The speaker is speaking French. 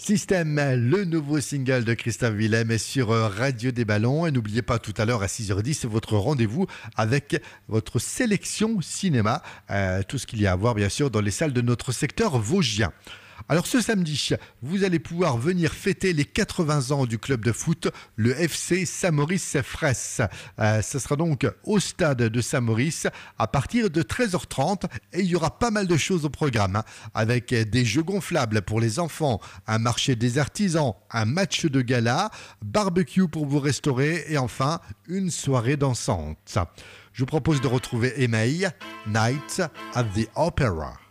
Système, le nouveau single de Christophe Willem est sur Radio des Ballons. Et n'oubliez pas tout à l'heure à 6h10 votre rendez-vous avec votre sélection cinéma. Tout ce qu'il y a à voir bien sûr dans les salles de notre secteur vosgien. Alors ce samedi, vous allez pouvoir venir fêter les 80 ans du club de foot, le FC Saint-Maurice-Fraisse. Ce sera donc au stade de Saint-Maurice à partir de 13h30 et il y aura pas mal de choses au programme, avec des jeux gonflables pour les enfants, un marché des artisans, un match de gala, barbecue pour vous restaurer et enfin une soirée dansante. Je vous propose de retrouver Email, Night at the Opera.